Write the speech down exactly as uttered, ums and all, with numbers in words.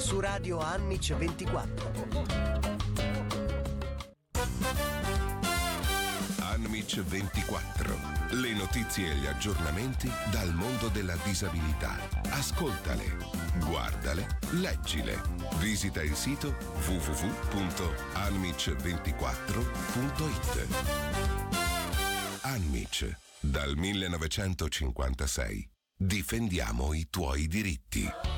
su Radio Anmic ventiquattro. Anmic ventiquattro. Le notizie e gli aggiornamenti dal mondo della disabilità. Ascoltale, guardale, leggile. Visita il sito w w w punto anmic ventiquattro punto it. Anmic, dal millenovecentocinquantasei. Difendiamo i tuoi diritti.